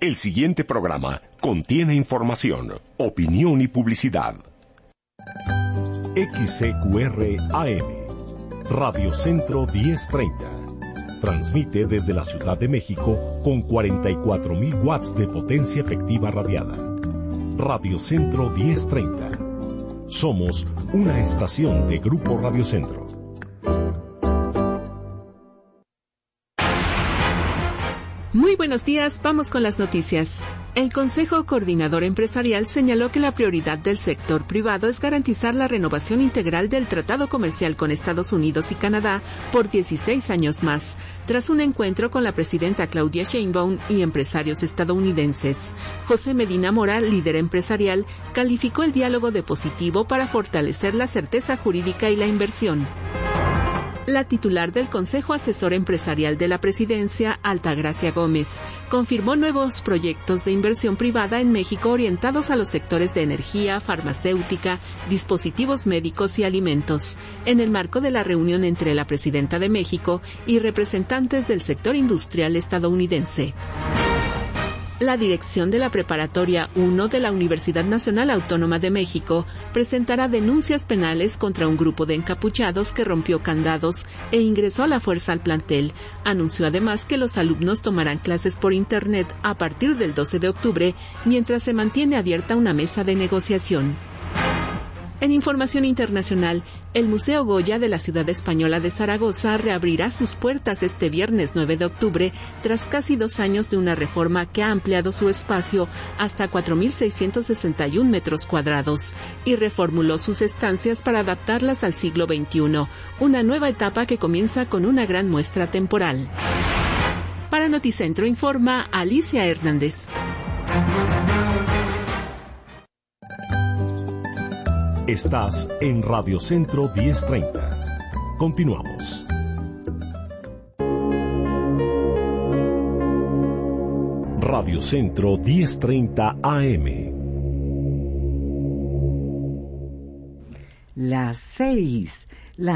El siguiente programa contiene información, opinión y publicidad. XCQR AM, Radio Centro 1030. Transmite desde la Ciudad de México con 44.000 watts de potencia efectiva radiada. Radio Centro 1030. Somos una estación de Grupo Radio Centro. Muy buenos días, vamos con las noticias. El Consejo Coordinador Empresarial señaló que la prioridad del sector privado es garantizar la renovación integral del Tratado Comercial con Estados Unidos y Canadá por 16 años más, tras un encuentro con la presidenta Claudia Sheinbaum y empresarios estadounidenses. José Medina Mora, líder empresarial, calificó el diálogo de positivo para fortalecer la certeza jurídica y la inversión. La titular del Consejo Asesor Empresarial de la Presidencia, Altagracia Gómez, confirmó nuevos proyectos de inversión privada en México orientados a los sectores de energía, farmacéutica, dispositivos médicos y alimentos, en el marco de la reunión entre la Presidenta de México y representantes del sector industrial estadounidense. La dirección de la Preparatoria 1 de la Universidad Nacional Autónoma de México presentará denuncias penales contra un grupo de encapuchados que rompió candados e ingresó a la fuerza al plantel. Anunció además que los alumnos tomarán clases por Internet a partir del 12 de octubre, mientras se mantiene abierta una mesa de negociación. En información internacional, el Museo Goya de la ciudad española de Zaragoza reabrirá sus puertas este viernes 9 de octubre tras casi 2 años de una reforma que ha ampliado su espacio hasta 4.661 metros cuadrados y reformuló sus estancias para adaptarlas al siglo XXI, una nueva etapa que comienza con una gran muestra temporal. Para Noticentro informa Alicia Hernández. Estás en Radio Centro 1030. Continuamos. Radio Centro 1030 AM. Las seis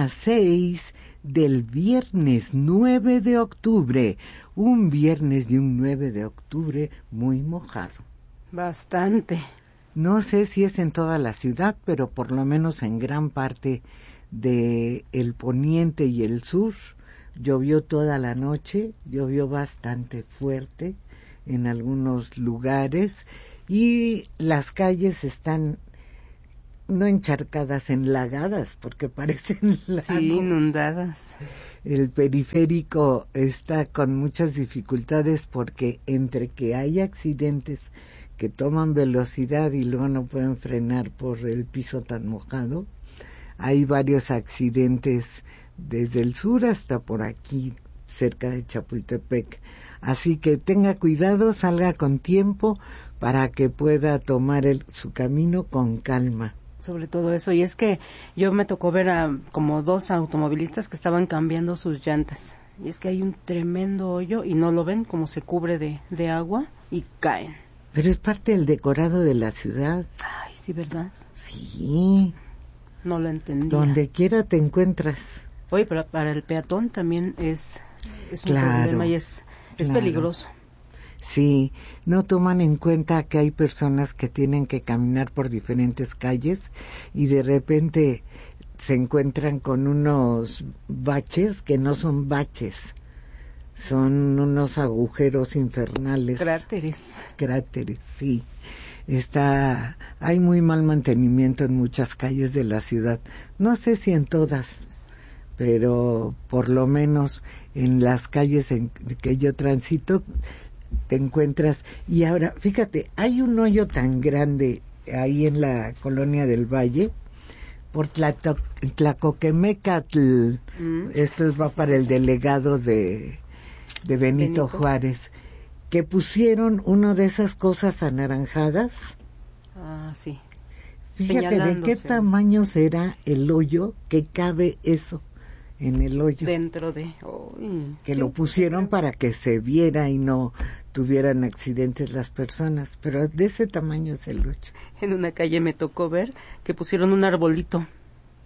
del viernes 9 de octubre. Un viernes de un 9 de octubre muy mojado. Bastante. No sé si es en toda la ciudad, pero por lo menos en gran parte de el poniente y el sur llovió toda la noche, llovió bastante fuerte en algunos lugares y las calles están no encharcadas, enlagadas, porque parecen lagos. Sí, inundadas. El periférico está con muchas dificultades porque entre que hay accidentes que toman velocidad y luego no pueden frenar por el piso tan mojado. Hay varios accidentes desde el sur hasta por aquí, cerca de Chapultepec. Así que tenga cuidado, salga con tiempo para que pueda tomar su camino con calma. Sobre todo eso, y es que yo me tocó ver a como 2 automovilistas que estaban cambiando sus llantas. Y es que hay un tremendo hoyo y no lo ven, como se cubre de agua y caen. Pero es parte del decorado de la ciudad. Ay, sí, ¿verdad? Sí. No lo entendía. Donde quiera te encuentras. Oye, pero para el peatón también es un claro, problema y es peligroso. Sí, no toman en cuenta que hay personas que tienen que caminar por diferentes calles y de repente se encuentran con unos baches que no son baches. Son unos agujeros infernales. Cráteres, sí. Hay muy mal mantenimiento en muchas calles de la ciudad. No sé si en todas, pero por lo menos en las calles en que yo transito te encuentras. Y ahora, fíjate, hay un hoyo tan grande ahí en la colonia del Valle, por Tlacoquemecatl. Esto va para el delegado de Benito Juárez, que pusieron una de esas cosas anaranjadas. Ah, sí. Fíjate de qué tamaño será el hoyo, que cabe eso en el hoyo. Dentro de... que sí, lo pusieron para que se viera y no tuvieran accidentes las personas, pero de ese tamaño es el hoyo. En una calle me tocó ver que pusieron un arbolito.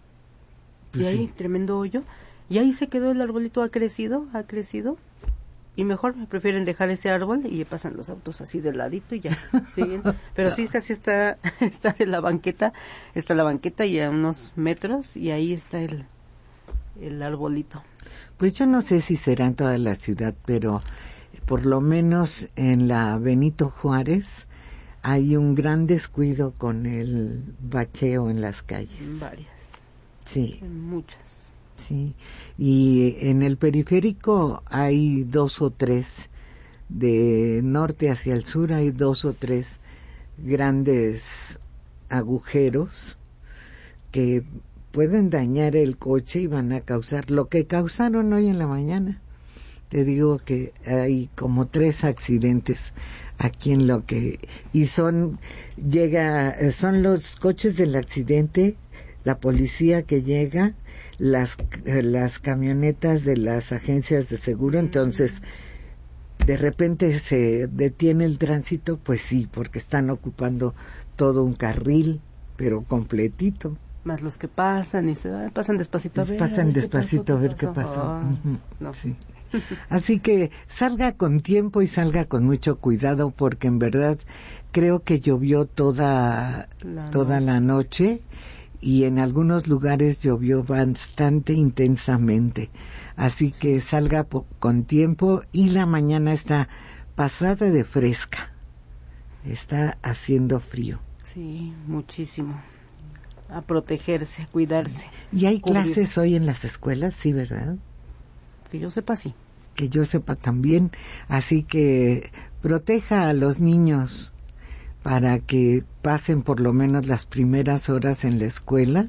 Pues y ahí, tremendo hoyo. Y ahí se quedó el arbolito, ha crecido. y mejor me prefieren dejar ese árbol y pasan los autos así de ladito y ya siguen. Pero sí, casi está en la banqueta, y a unos metros y ahí está el arbolito. Pues yo no sé si será en toda la ciudad, pero por lo menos en la Benito Juárez hay un gran descuido con el bacheo en las calles. Varias. Sí. Muchas. Sí, y en el periférico hay 2 o 3, de norte hacia el sur hay 2 o 3 grandes agujeros que pueden dañar el coche y van a causar lo que causaron hoy en la mañana. Te digo que hay como 3 accidentes aquí en lo que... Y son los coches del accidente, la policía que llega, las camionetas de las agencias de seguro. Entonces de repente se detiene el tránsito, pues sí, porque están ocupando todo un carril, pero completito. Más los que pasan y pasan despacito a ver. Pasan despacito a ver qué pasó. No. Sí. Así que salga con tiempo y salga con mucho cuidado, porque en verdad creo que llovió toda la noche y en algunos lugares llovió bastante intensamente. Así que salga con tiempo, y la mañana está pasada de fresca. Está haciendo frío. Sí, muchísimo. A protegerse, a cuidarse. ¿Y hay clases hoy en las escuelas? Sí, ¿verdad? Que yo sepa, sí. Que yo sepa también. Así que proteja a los niños para que pasen por lo menos las primeras horas en la escuela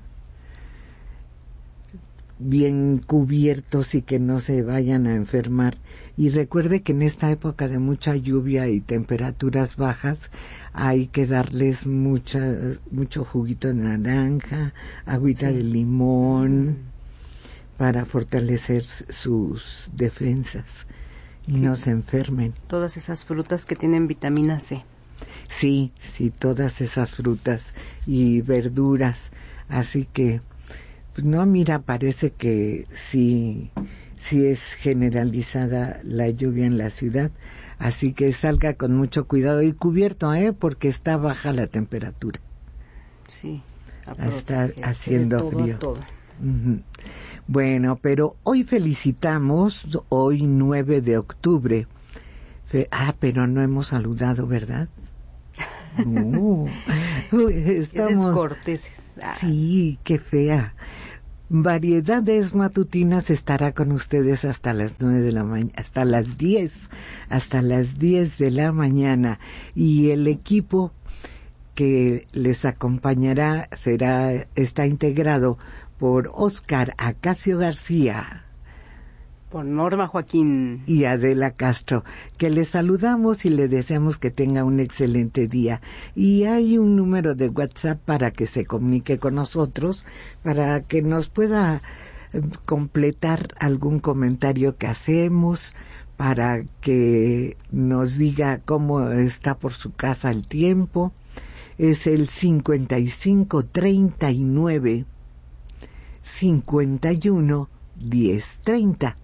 bien cubiertos y que no se vayan a enfermar. Y recuerde que en esta época de mucha lluvia y temperaturas bajas hay que darles mucho juguito de naranja, agüita de limón, para fortalecer sus defensas y no se enfermen. Todas esas frutas que tienen vitamina C. Sí, todas esas frutas y verduras. Así que pues no, mira, parece que sí es generalizada la lluvia en la ciudad, así que salga con mucho cuidado y cubierto, porque está baja la temperatura. Sí, está haciendo frío. Todo. Uh-huh. Bueno, pero hoy felicitamos, hoy 9 de octubre. Pero no hemos saludado, ¿verdad? Estamos descorteses. Sí, qué fea. Variedades Matutinas estará con ustedes hasta las 9 de la mañana, hasta las 10 de la mañana, y el equipo que les acompañará está integrado por Óscar Acacio García, por Norma Joaquín y Adela Castro, que les saludamos y le deseamos que tenga un excelente día. Y hay un número de WhatsApp para que se comunique con nosotros, para que nos pueda completar algún comentario que hacemos, para que nos diga cómo está por su casa el tiempo. Es el 5539 51 1030.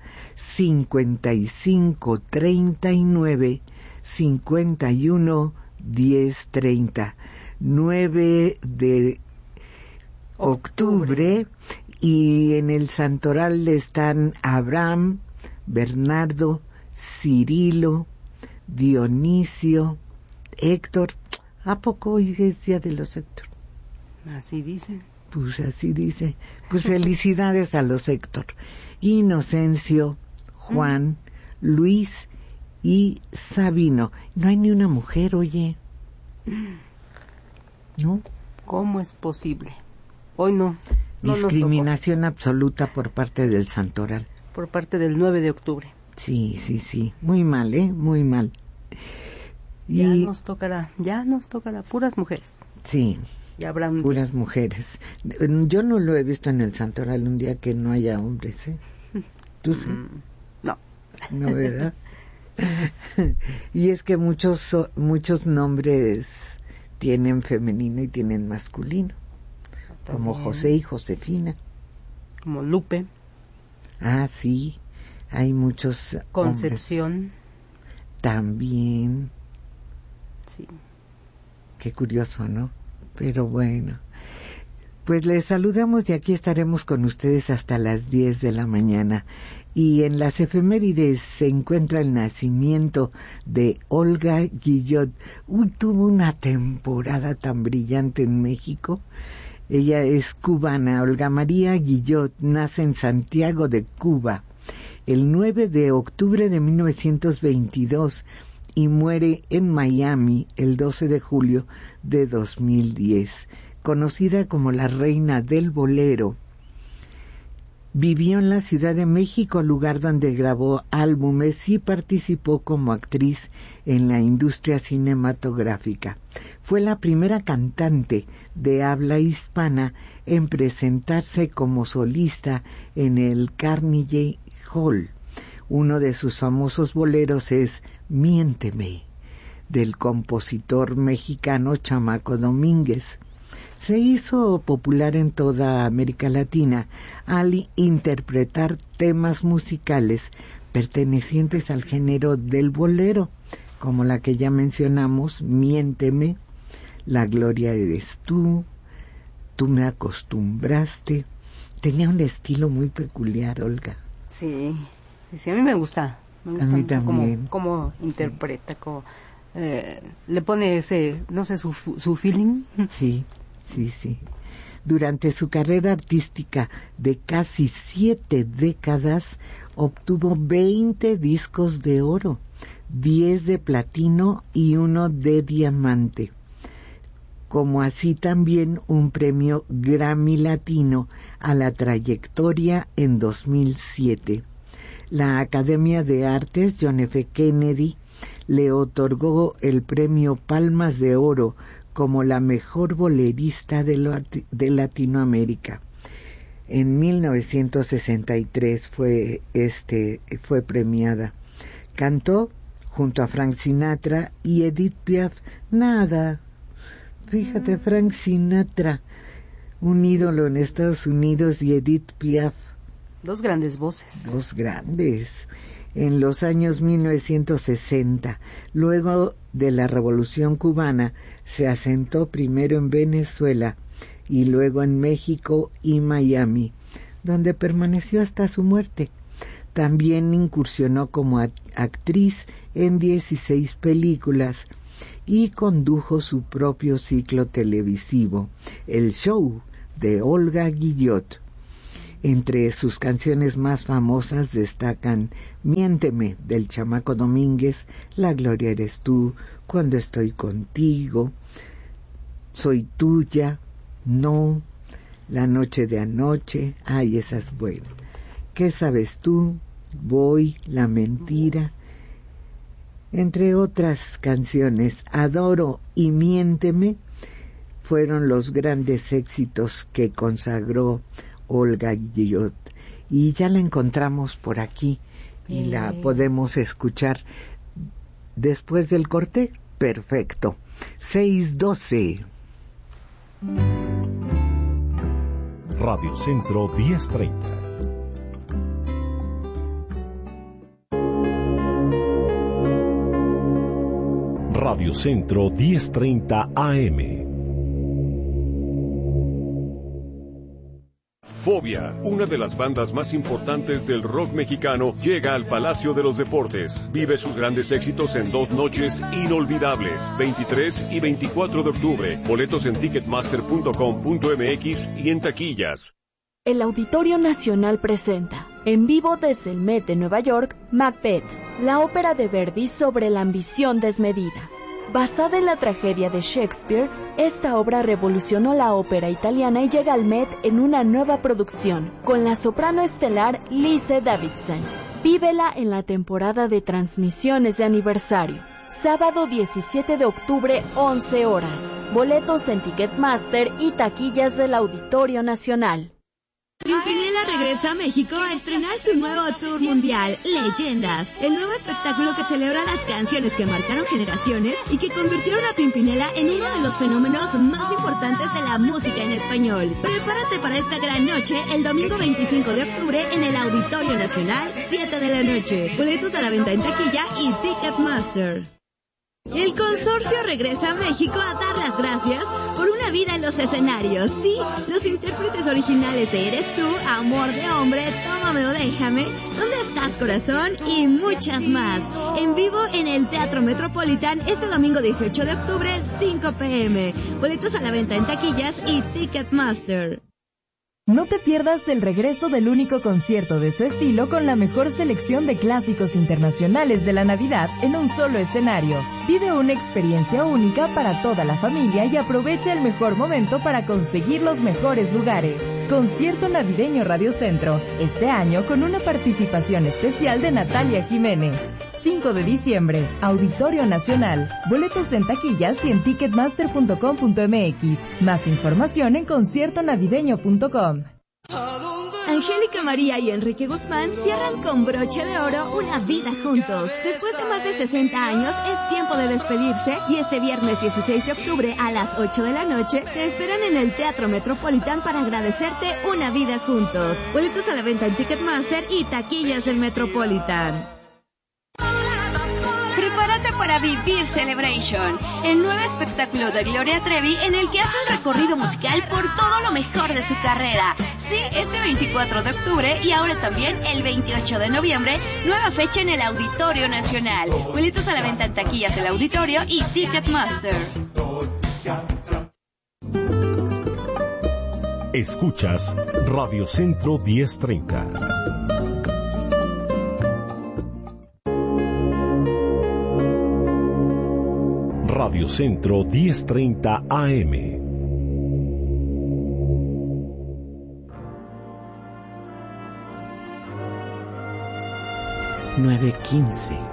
5539 51 1030. 9 de octubre, y en el santoral están Abraham, Bernardo, Cirilo, Dionisio, Héctor. ¿A poco hoy es día de los Héctor? Así dicen. Pues así dice. Pues felicidades a los Héctor. Inocencio, Juan, Luis y Sabino. No hay ni una mujer, oye. ¿No? ¿Cómo es posible? Hoy no. Discriminación absoluta por parte del santoral. Por parte del 9 de octubre. Sí. Muy mal, muy mal. Ya nos tocará puras mujeres. Sí. Y habrán puras mujeres. Yo no lo he visto en el santoral un día que no haya hombres, ¿eh? ¿Tú sí? No. No, ¿verdad? Y es que muchos nombres tienen femenino y tienen masculino. Como José y Josefina. Como Lupe. Ah, sí. Hay muchos Concepción. hombres. También. Sí. Qué curioso, ¿no? Pero bueno. Pues les saludamos y aquí estaremos con ustedes hasta las 10 de la mañana. Y en las efemérides se encuentra el nacimiento de Olga Guillot. Tuvo una temporada tan brillante en México. Ella es cubana. Olga María Guillot nace en Santiago de Cuba el 9 de octubre de 1922 y muere en Miami el 12 de julio de 2010. Conocida como la reina del bolero, vivió en la Ciudad de México, lugar donde grabó álbumes y participó como actriz en la industria cinematográfica. Fue la primera cantante de habla hispana en presentarse como solista en el Carnegie Hall. Uno de sus famosos boleros es Miénteme, del compositor mexicano Chamaco Domínguez. Se hizo popular en toda América Latina al interpretar temas musicales pertenecientes al género del bolero, como la que ya mencionamos, Miénteme, La gloria eres tú, Tú me acostumbraste. Tenía un estilo muy peculiar, Olga. Sí, a mí me gusta. A mí también. Cómo interpreta, cómo, le pone ese, no sé, su feeling. Sí. Durante su carrera artística de casi 7 décadas, obtuvo 20 discos de oro, 10 de platino y 1 de diamante, como así también un premio Grammy Latino a la trayectoria en 2007. La Academia de Artes John F. Kennedy le otorgó el premio Palmas de Oro como la mejor bolerista de Latinoamérica. En 1963 fue premiada. Cantó junto a Frank Sinatra y Edith Piaf. Fíjate, Frank Sinatra, un ídolo en Estados Unidos, y Edith Piaf. Dos grandes voces. Dos grandes. En los años 1960, luego de la Revolución Cubana, se asentó primero en Venezuela y luego en México y Miami, donde permaneció hasta su muerte. También incursionó como actriz en 16 películas y condujo su propio ciclo televisivo, El Show de Olga Guillot. Entre sus canciones más famosas destacan Miénteme, del Chamaco Domínguez, La gloria eres tú, Cuando estoy contigo, Soy tuya, No, La noche de anoche, esa es buena, ¿Qué sabes tú?, Voy, La mentira, entre otras canciones. Adoro y Miénteme fueron los grandes éxitos que consagró Olga Guillot, y ya la encontramos por aquí y la podemos escuchar después del corte. Perfecto. 6:12. Radio Centro 1030. Radio Centro 1030 AM. Fobia, una de las bandas más importantes del rock mexicano, llega al Palacio de los Deportes. Vive sus grandes éxitos en 2 noches inolvidables, 23 y 24 de octubre. Boletos en ticketmaster.com.mx y en taquillas. El Auditorio Nacional presenta, en vivo desde el Met de Nueva York, Macbeth, la ópera de Verdi sobre la ambición desmedida. Basada en la tragedia de Shakespeare, esta obra revolucionó la ópera italiana y llega al Met en una nueva producción, con la soprano estelar Lise Davidson. Vívela en la temporada de transmisiones de aniversario. Sábado 17 de octubre, 11 horas. Boletos en Ticketmaster y taquillas del Auditorio Nacional. Pimpinela regresa a México a estrenar su nuevo tour mundial, Leyendas, el nuevo espectáculo que celebra las canciones que marcaron generaciones y que convirtieron a Pimpinela en uno de los fenómenos más importantes de la música en español. Prepárate para esta gran noche el domingo 25 de octubre en el Auditorio Nacional, 7 de la noche. Boletos a la venta en taquilla y Ticketmaster. El consorcio regresa a México a dar las gracias por una vida en los escenarios. Sí, los intérpretes originales de Eres tú, Amor de hombre, Tómame o déjame, ¿Dónde estás corazón? Y muchas más. En vivo en el Teatro Metropolitan este domingo 18 de octubre, 5 p.m. Boletos a la venta en taquillas y Ticketmaster. No te pierdas el regreso del único concierto de su estilo con la mejor selección de clásicos internacionales de la Navidad en un solo escenario. Vive una experiencia única para toda la familia y aprovecha el mejor momento para conseguir los mejores lugares. Concierto navideño Radio Centro, este año con una participación especial de Natalia Jiménez. 5 de diciembre, Auditorio Nacional. Boletos en taquillas y en ticketmaster.com.mx. Más información en conciertonavideño.com. Angélica María y Enrique Guzmán cierran con broche de oro una vida juntos. Después de más de 60 años, es tiempo de despedirse y este viernes 16 de octubre a las 8 de la noche te esperan en el Teatro Metropolitan para agradecerte una vida juntos. Boletos a la venta en Ticketmaster y taquillas del Metropolitan. Prepárate para vivir Celebration, el nuevo espectáculo de Gloria Trevi en el que hace un recorrido musical por todo lo mejor de su carrera. Sí, este 24 de octubre y ahora también el 28 de noviembre, nueva fecha en el Auditorio Nacional. Boletos a la venta en taquillas del Auditorio y Ticketmaster. Escuchas Radio Centro 1030. Radio Centro 1030 AM. 9:15.